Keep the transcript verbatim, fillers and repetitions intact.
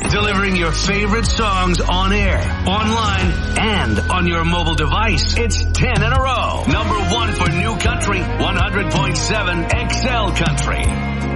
delivering your favorite songs on air, online, and on your mobile device. It's ten in a row. Number one for New Country, one hundred point seven X L Country.